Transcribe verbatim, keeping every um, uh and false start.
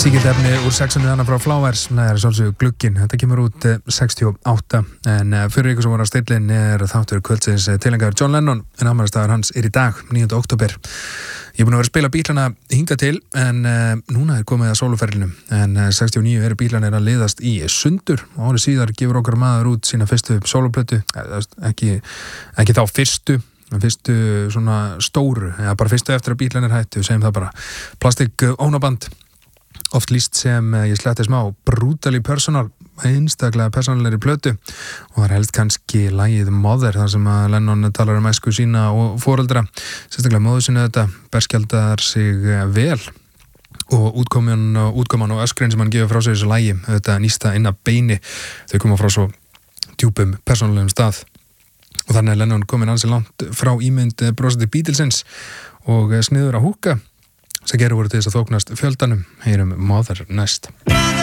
Sígild efni úr sexunni þannig frá Flowers, það er svolítið glugginn, þetta kemur út sextíu og átta, en fyrir ykkur sem voru á stillin er þáttur kvöldsins tilengaður John Lennon, en afmælisdagur hans er í dag, níunda október. Ég er búin að vera að spila Bílana hingað til, en uh, núna er komið að sóluferlinum, en uh, sextíu og níu eru Bílanir að liðast í sundur, og árið síðar gefur okkar maður út sína fyrstu sóluplötu, ekki, ekki þá fyrstu, fyrstu svona stóru, eða bara fyrstu eftir að Bílanir hættu, segjum það bara, plastik ónaband, oft lýst sem, ég sletti smá, brutally personal, einstaklega persónulegri plötu, og það er helst kannski lagið Mother, þar sem að Lennon talar um æsku sína og foreldra, sérstaklega móður sinni þetta, berskjaldar sig vel, og útkoman, útkoman og öskrin sem hann gefur frá sig þessu lagi, þetta nýsta inn að beini, þau koma frá svo djúpum persónulegum stað, og þannig er Lennon komin ansi langt frá ímynd brosandi Beatlesins, og sniður að húka, sem gerur voru til þess að þóknast fjöldanum, heyrum Mother næst.